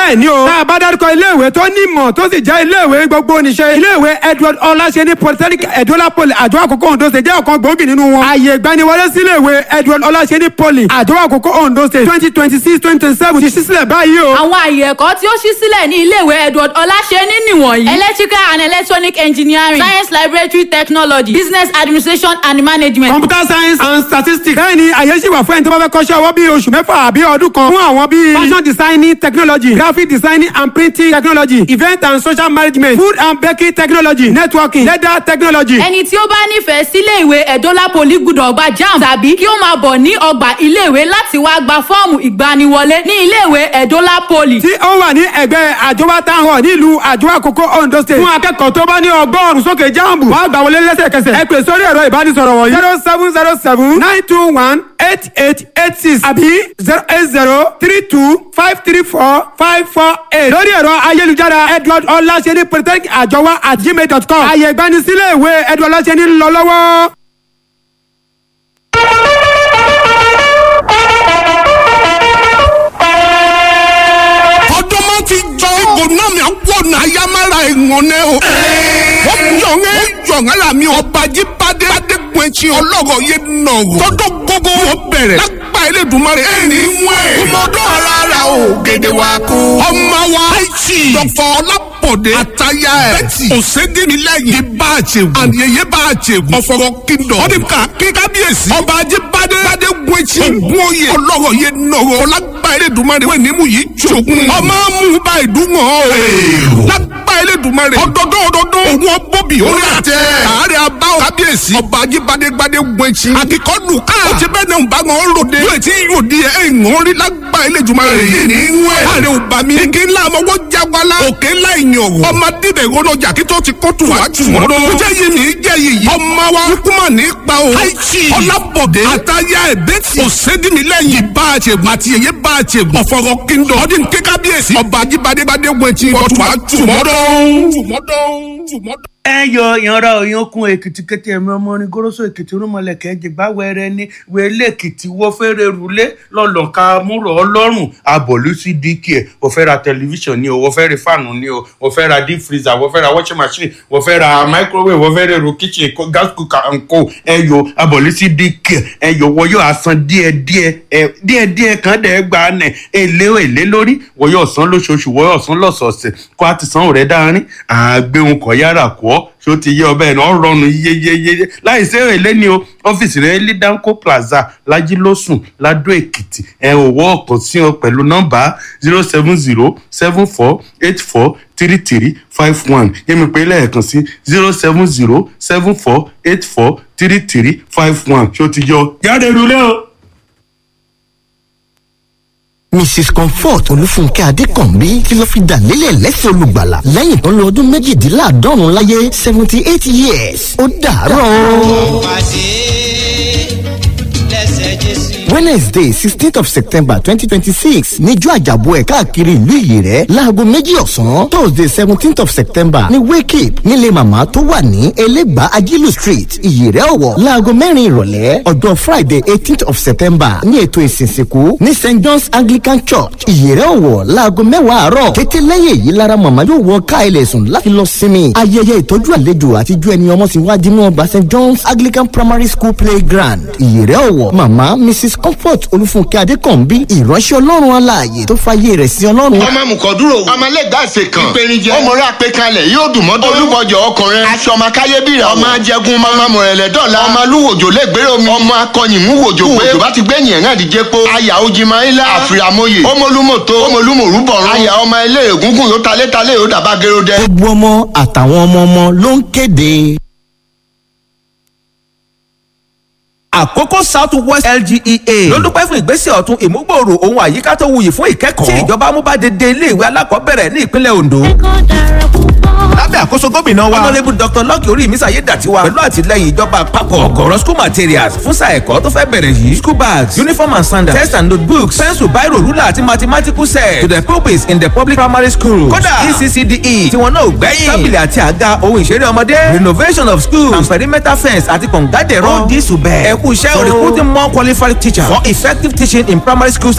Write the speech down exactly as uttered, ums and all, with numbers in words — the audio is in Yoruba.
bẹ́ẹ̀ ni o tá a bá dárúkọ iléèwé tó ní ìmọ̀ tó sì jẹ́ iléèwé gbogbo oníṣẹ́ iléèwé Edward Ọláṣẹ́ní polytechnic Edola Poly àjọ àkókò Ondo State jẹ́ ọ̀kan gbòógì nínú wọn. ààyè ìgbaniwọlé sí iléèwé Edward Ọláṣẹ́ní Poly àjọ àkókò Ondo State twenty twenty six twenty twenty seven ti ṣí sílẹ̀ báyìí o. àwọn ààyè ẹ̀kọ́ tí ó ṣí sílẹ̀ ní iléèwé Edward Ọláṣẹ́ní nìwọ̀nyí: electrical and electronic engineering, science laboratory technology, business administration and management, computer science and statistics. bẹ́ẹ̀ ni àyè ṣì wà fún ẹni tó bá fẹ́ kọ́ṣẹ́ ọwọ́ bíi oṣù mẹ́fà àbí ọdún kan fún àwọn bíi fashion designing technology, graphic designing and printing technology, event and social management, food and baking technology, networking, leather technology. ẹni tí ó bá nífẹ̀ẹ́ sílé ìwé Edola Poly gbọ́dọ̀ gba JAMB tàbí kí ó máa bọ̀ ní ọgbà iléèwé láti wá gba fọ́ọ̀mù ìgbaniwọlé ní iléèwé Edola Poly tí ó wà ní ẹgbẹ́ àjọwá town hall nílùú àjọ àkókò Ondo State. fún akẹ́kọ̀ọ́ tó bá ní ọgọ́rùn-ún sókè jáàmù wàá gbà wọlé lẹ́sẹ̀kẹsẹ̀. ẹ pè sórí ẹ̀rọ ìbánisọ̀rọ̀ wọ̀nyí: zero seven zero seven nine two one eight eight eight six àbí zero eight zero three two five three four five four eight. lórí ẹ̀rọ ayélujára Edward Ọláṣẹ́ní polytechnic àjọwá at gmail dot com. àyè ìgbanisílẹ̀ ìwé Edward Ọláṣẹ́ní ń lọ lọ́wọ́. Nami awona ayamara engone o. Wọ́n yọ̀ngẹ́ yọ̀ngẹ́ la mi ọba jípadé padé gbẹ̀ntsí ọlọ́gọ̀ yé nọ̀gọ̀. Tọ́dọ̀ gbogbo wọ́n bẹ̀rẹ̀ lágbà Elédùmarè ẹni wẹ̀. Ọmọdún ara ra o gèdè wa kú. Ọmọ wa Aiki Dọ̀fọ̀ Ọlábọ̀dé àtàyà ẹ̀. Bẹ́ẹ̀ni òsèdèmí lẹ́yìn bá a ṣe wù. Àyẹ̀yẹ bá a ṣe wù. Ọ̀fọ̀rọ̀ kíndọ̀. Ọdún ká kí kábíyèsí. Ọba jípadé padé gbẹ̀ntsí. Ògùn oyè ọlọ́gọ̀ yé nọ̀gọ̀. Ọlágbà Elédùmarè wẹ̀ nímú yìí jogún. Ọmọ mú bá ìdúmọ̀ lágbá Elédùmarè ọdọọdún ọdọọdún òun ọbọbì orí àtẹ àárẹ abá kábíyèsí ọba ajíbádégbádé gbẹ̀ntsí akíkọ́lù ká ó ti bẹ́ẹ̀ náà bá wọn ròde yóò ti yóò di ẹ̀ ń rí lágbá Elédùmarè yìí ní wẹ̀ àárẹ òbá mi igi ńlá ọmọwọ́ jágbálá òkè ńlá ìyànwó ọmọ dídẹ̀ ìrọ́nọjà kí tó ti kó tù wá tù wọ́n lọ. jẹ́ yìí ní jẹ́ yìí ọmọ wa kúmọ̀ ní pa o Aiki Ọlábọ̀dé àtàyà ẹ̀bẹ́tì òsèdínlẹ́yìn bá a ṣe àti èyí bá a ṣe ọ̀fọ̀rọ̀ kíndọ̀ ọdún kékábíyèsí ọba ajíbádégbádé gbẹ̀ntsí ọ̀tún àtùmọ̀dọ́ tùmọ̀dọ́ tùmọ̀dọ́. ẹ yọ ìyanra òyìnkùn Èkìtì kété ẹ̀mí ọmọ orin goroso Èkìtì rúmọlẹ̀kẹ́ jìgbà wẹrẹ ní wẹlé Èkìtì wọ́n fẹ́rẹ̀ rúlé lọ́lọ́ka múrò ọlọ́run abọ̀lú sí díkì ẹ̀ wọ́n fẹ́ ra tẹlifíṣàn ni o wọ́n fẹ́ ra fáànù ni o wọ́n fẹ́ ra deep freezer wọ́n fẹ́ ra washing machine wọ́n fẹ́ ra microwave wọ́n fẹ́ ra èrò kitchen gas cooker and co ẹ yọ abọ̀lú sí díkì ẹ yọ wọ́n yóò asan díẹ̀díẹ̀ ẹ díẹ̀díẹ̀ kan dẹ̀ gbà nẹ̀ èlé èlé lórí wọ́n yóò san lóṣooṣù wọ́n yóò san lọ́sọ̀ọ̀sẹ̀ kó a ti san òrẹ́ dáárín àgbéhùn kọ̀ yára kọ́ ṣé ó ti yé ọbẹ̀ náà rọrùn yeyeyeye láì sí èrè lẹ́ni o ọ́fíìsì rẹ̀ ní Danco Plaza Lájílósùn Ládó Èkìtì ẹ̀ ò wọ́ ọ̀kan sí ọ pẹ̀lú nọ́mbà zero seven zero seven four eight four three three five one yẹ́mi pé lẹ́ẹ̀kan sí zero seven zero seven four eight four three three five one ṣé ó ti yọ jáde rúlé o. Missus Comfort Olúfúnkẹ́ Adékànbí tí ló fi dà lélẹ̀ lẹ́sẹ̀ olùgbàlà lẹ́yìn tó lo ọdún méjìdínláàádọ́rùn láyé seventy eight years ó dàárọ̀. Wednesday sixteenth of September twenty twenty six níjọ́ àjàbọ̀ ẹ̀ káàkiri ìlú Ìyèrẹ́ láago méjì ọ̀sán. Thursday seventeenth of September ní wake up nílé màmá tó wà ní Ẹlẹ́gbàá Ajílù street Ìyèrẹ́ Ọ̀wọ̀ láago mẹ́rin ìrọ̀lẹ́. Ọjọ́ Friday eighteenth of September ní ètò ìsìnsìnkú ní Saint John's Anglican Church Ìyèrẹ́ Ọ̀wọ̀ láago mẹ́wàá àárọ̀. Kété lẹ́yìn èyí lára màmá yóò wọ ká ilẹ̀ sùn láti lọ sinmi. Ayẹyẹ ìtọ́jú àlejò àtijọ́ ẹni ọmọ ti wá dínú ọgbà Saint John's Anglican Primary School Playground Ìyèrẹ́ Ọ̀wọ̀. Màmá Missus Comfort Olúfúnkẹ́ Adékànbí ìránṣẹ́ Ọlọ́run alààyè tó fàyè rẹ̀ sí Ọlọ́run. ọmọ mùkọ́dúró ọmọlẹ́gbàsẹ̀ kan ìpèníjẹ ọmọọrẹ́ àpẹkalẹ̀ yóò dùn mọ́tò olúbọjọ ọkùnrin aṣọ ọmọ káyébìrà ọmọ ajẹgun ọmọ mọ̀rẹ̀lẹ̀ dọ́là ọmọ alúwòjò lẹ́gbẹ̀rẹ̀ omi ọmọ akọyìn múwòjò pé òjò bá ti gbẹ̀yìn ẹ̀ náà díje po aya ojimayila àfìràmọye ọmọlúmọ̀tò ọmọlúmọ̀rúbọ̀rún aya ọmọ ilé ègúngún yóò talẹ́talẹ́ yóò dàbá gẹ́rọ́dẹ́. gbogbo ọmọ àtàwọn ọmọ ọmọ ló ń kéde. Àkókò South West L G E A ló dúpẹ́ fún ìgbésẹ̀ ọ̀tun ìmúgbòòrò ohun àyíká tó wuyì fún ìkẹ́kọ̀ọ́ tí ìjọba mú bá dédé iléèwé alákọ̀ọ́bẹ̀rẹ̀ ní ìpínlẹ̀ Ondo. lábẹ́ àkóso gómìnà wa honourable Doctor Lucky Oríyìmísà Ayédàtiwa pẹ̀lú àtìlẹ́yìn ìjọba àpapọ̀ ọ̀gọ̀rọ̀ school materials fún sáà ẹ̀kọ́ tó fẹ́ bẹ̀rẹ̀ yìí school bags uniform and sandals test and notebooks pencil biro ruler àti mathematical set to the pupils in the public primary school. kódà E C C D E tí wọn náà gbẹ́yìn tábìlì àti àga ohun ìṣeré ọmọdé renovation of schools and perimeter fence àti kọ̀ǹgádẹ̀rọ̀ all this will bear. ẹ kú iṣẹ́ o for recruiting more qualified teachers for effective teaching in primary schools